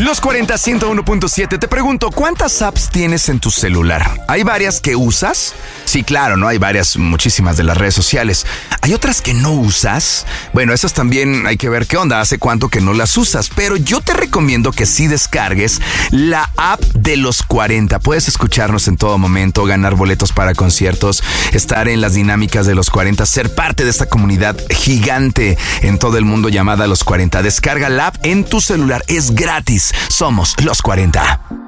Los 40 101.7. Te pregunto, ¿cuántas apps tienes en tu celular? ¿Hay varias que usas? Sí, claro, ¿no? Hay varias, muchísimas de las redes sociales. ¿Hay otras que no usas? Bueno, esas también hay que ver qué onda, hace cuánto que no las usas. Pero yo te recomiendo que sí descargues la app de los 40. Puedes escucharnos en todo momento, ganar boletos para conciertos, estar en las dinámicas de los 40, ser parte de esta comunidad gigante en todo el mundo llamada Los 40. Descarga la app en tu celular, es gratis. Somos Los 40.